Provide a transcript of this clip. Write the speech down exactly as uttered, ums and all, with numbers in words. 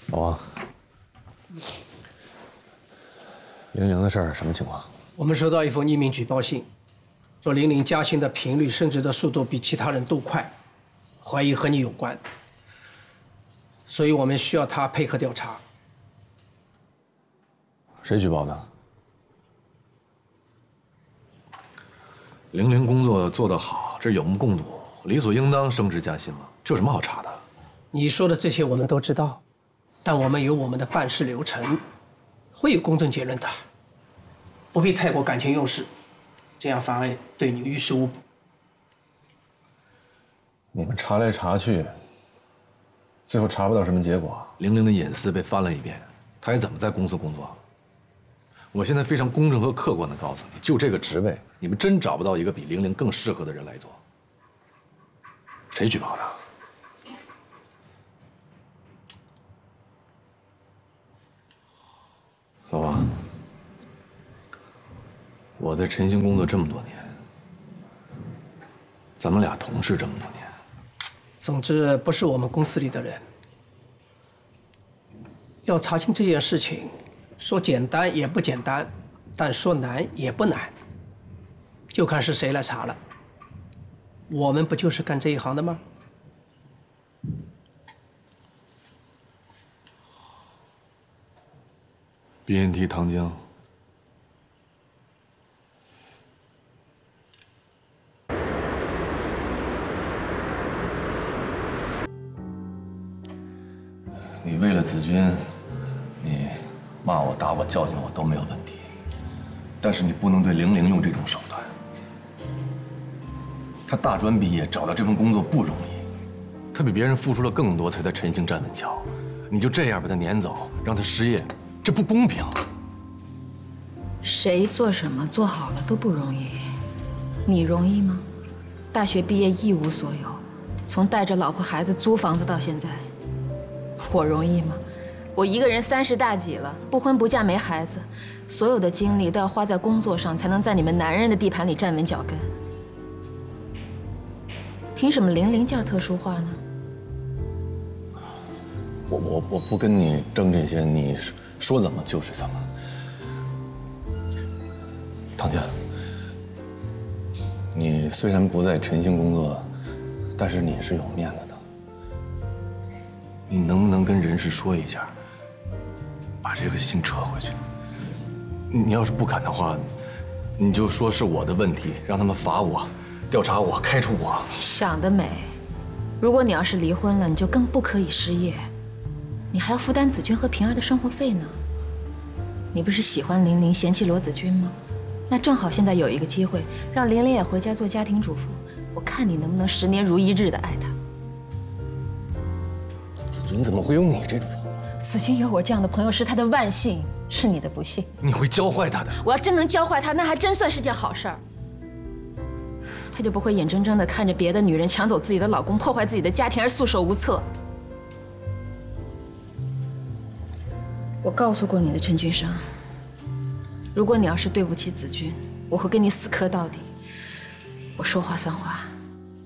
老王，玲玲的事儿什么情况？ 我们收到一封匿名举报信，说玲玲加薪的频率、升职的速度比其他人都快，怀疑和你有关，所以我们需要她配合调查。 谁举报的？ 玲玲工作做得好，这有目共睹，理所应当升职加薪嘛，这有什么好查的？ 你说的这些我们都知道，但我们有我们的办事流程，会有公正结论的，不必太过感情用事，这样反而对你于事无补。 你们查来查去，最后查不到什么结果。 玲玲的隐私被翻了一遍，她是怎么在公司工作？我现在非常公正和客观地告诉你，就这个职位，你们真找不到一个比玲玲更适合的人来做。谁举报的？老王，我在晨星工作这么多年，咱们俩同事这么多年， 总之不是我们公司里的人。要查清这件事情，说简单也不简单，但说难也不难，就看是谁来查了。我们不就是干这一行的吗？ B N T 糖浆，你为了子君，你骂我、打我、教训我都没有问题，但是你不能对玲玲用这种手段。她大专毕业，找到这份工作不容易，她比别人付出了更多，才在晨星站稳脚，你就这样把她撵走，让她失业。 这不公平。 谁做什么做好了都不容易，你容易吗？大学毕业一无所有，从带着老婆孩子租房子到现在，我容易吗？我一个人三十大几了，不婚不嫁没孩子，所有的精力都要花在工作上，才能在你们男人的地盘里站稳脚跟。凭什么玲玲叫特殊化呢？ 我我我不跟你争这些，你说。 说怎么就是怎么，唐家，你虽然不在晨星工作，但是你是有面子的。 你能不能跟人事说一下，把这个信撤回去？你要是不敢的话，你就说是我的问题，让他们罚我、调查我、开除我。 想得美！如果你要是离婚了，你就更不可以失业。 你还要负担子君和平儿的生活费呢。你不是喜欢玲玲，嫌弃罗子君吗？那正好现在有一个机会，让玲玲也回家做家庭主妇。我看你能不能十年如一日的爱她。 子君怎么会有你这种朋友？ 子君有我这样的朋友是她的万幸，是你的不幸。 你会教坏她的。 我要真能教坏她，那还真算是件好事儿。她就不会眼睁睁地看着别的女人抢走自己的老公，破坏自己的家庭而束手无策。 我告诉过你的，陈君生，如果你要是对不起子君，我会跟你死磕到底。我说话算话。